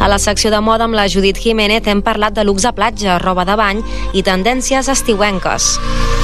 A la secció de moda amb la Judit Jiménez hem parlat de looks a platja, roba de bany i tendències estiuenques.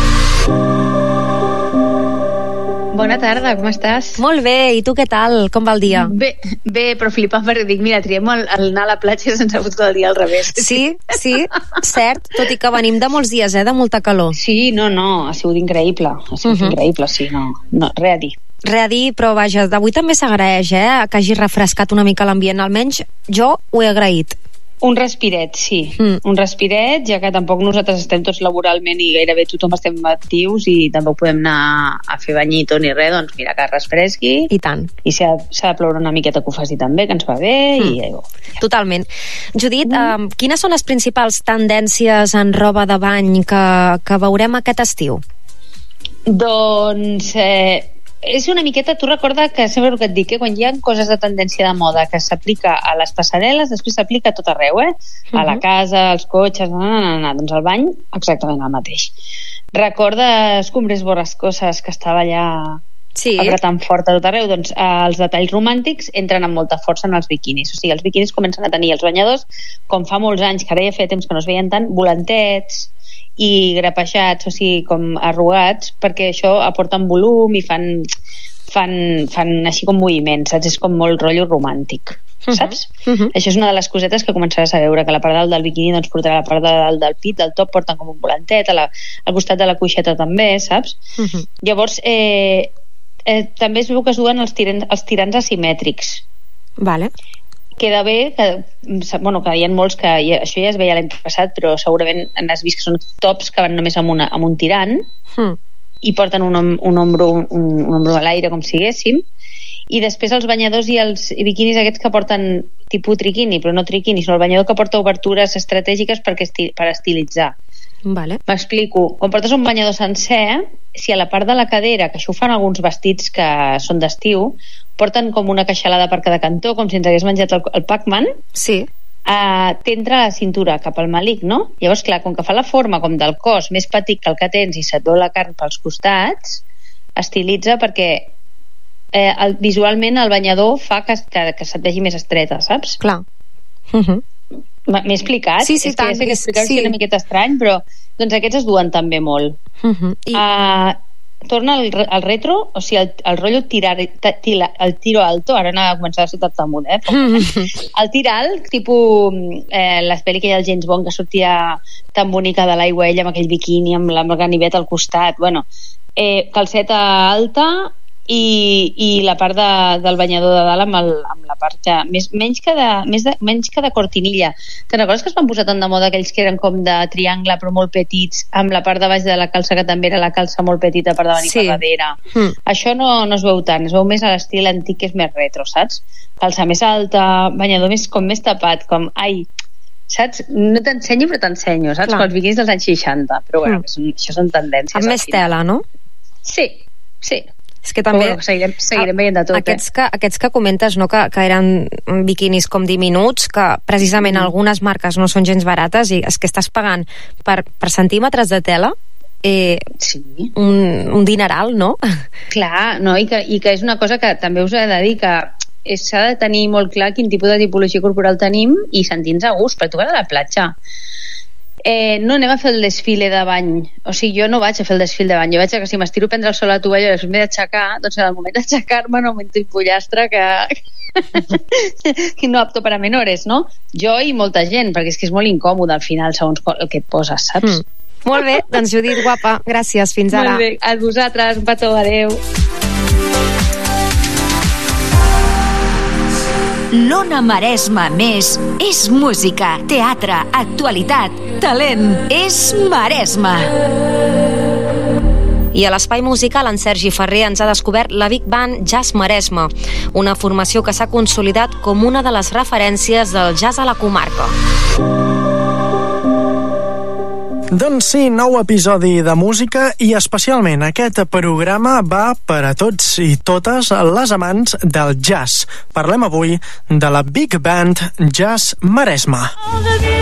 Bona tarda, com estàs? Molt bé, i tu què tal? Com va el dia? Bé, però flipant perquè dic, mira, triem el anar a la platja sense fot tot el dia al revés. Sí, cert, tot i que venim de molts dies, de molta calor. Sí, no, ha sigut increïble, increïble, sí, no, res a dir. Res a dir, però vaja, d'avui també s'agraeix, que hagi refrescat una mica l'ambient, almenys jo ho he agraït. Un respiret, sí. Un respiret, ja que tampoc nosaltres estem tots laboralment i gairebé tothom estem actius i tampoc podem anar a fer banyito ni res, doncs mira, que refresqui. I tant. I si ha de ploure una miqueta que ho faci també, que ens va bé. I totalment. Judit, quines són les principals tendències en roba de bany que veurem aquest estiu? Doncs... és una miqueta, tu recorda que sempre el que et dic, quan hi ha coses de tendència de moda que s'aplica a les passarel·les, després s'aplica a tot arreu, a la casa, als cotxes, doncs al bany exactament el mateix. Recordes Cumbres Borrascoses, que estava allà apretant fort a tot arreu? Doncs els detalls romàntics entren amb molta força en els biquinis, o sigui, els biquinis comencen a tenir els banyadors, com fa molts anys, que ara ja feia temps que no es veien tant, volantets i grapejats, o sigui, com arrugats, perquè això aporten volum i fan així com moviments, saps? És com molt rotllo romàntic, saps? Això és una de les cosetes que començaràs a veure, que la part dalt del biquini doncs portarà la part dalt del pit, del top porten com un volantet, al costat de la cuixeta també, saps? Llavors també es veu que es duen els tirants asimètrics. Vale. Queda bé que hi ha molts que això ja es veia l'any passat, però segurament has vist que són tops que van només amb un tirant i porten un ombro a l'aire, com siguéssim, i després els banyadors i els biquinis aquests que porten tipus triquini, però no triquini, sinó el banyador que porta obertures estratègiques per estilitzar. Vale. M'explico. Quan portes un banyador sencer, si a la part de la cadera, que això ho fan alguns vestits que són d'estiu, porten com una queixalada per cada cantó, com si ens hagués menjat el Pac-Man, t'entra a la cintura cap al malic, no? Llavors, clar, com que fa la forma com del cos més petit que el que tens i se't veu la carn pels costats, estilitza perquè visualment el banyador fa que se't vegi més estreta, saps? Clar. M'he explicat? Sí, tant. És que explicar-ho és una miqueta estrany, però doncs aquests es duen també molt. Torna al retro, o sigui, el rotllo el tiro alto, ara anava a començar a ser tartamut, el tir alt, tipus pel·li que hi ha el James Bond, que sortia tan bonica de l'aigua ella amb aquell biquini, amb la ganivet al costat, calceta alta i la part del banyador de dalt amb la part menys que de cortinilla. Te'n recordes que es van posar tant de moda aquells que eren com de triangle però molt petits, amb la part de baix de la calça que també era la calça molt petita per davant i per darrere? Això no es veu tant, es veu més a l'estil antic, que és més retro, saps? Calça més alta, banyador com més tapat, com saps? No t'ensenyo però t'ensenyo, saps? Com els biquinis dels anys 60, però això són tendències. Amb més tela, no? Sí. És que també seguirem veient de tot. Aquests que comentes, no, que eren biquinis com diminuts, que precisament algunes marques no són gens barates i és que estàs pagant per centímetres de tela un dineral, no? Clar, no? I que és una cosa que també us he de dir, que s'ha de tenir molt clar quin tipus de tipologia corporal tenim i sentir-nos a gust, perquè tu vas a la platja. No anem a fer el desfile de bany, o sigui, jo no vaig a fer el desfile de bany, jo vaig a que si m'estiro a prendre el sol a la tovalla i després m'he d'aixecar, doncs en el moment d'aixecar-me no augmento un pollastre que no apto per a menores, no? Jo i molta gent, perquè és que és molt incòmode al final segons el que et poses, saps? Molt bé, doncs Judit, guapa, gràcies, fins ara. Molt bé, a vosaltres, un petó, adeu. L'Ona Maresma Més és música, teatre, actualitat, talent. És Maresma. I a l'Espai Musical, en Sergi Ferrer ens ha descobert la Big Band Jazz Maresma, una formació que s'ha consolidat com una de les referències del jazz a la comarca. Doncs sí, nou episodi de música i especialment aquest programa va per a tots i totes les amants del jazz. Parlem avui de la Big Band Jazz Maresma.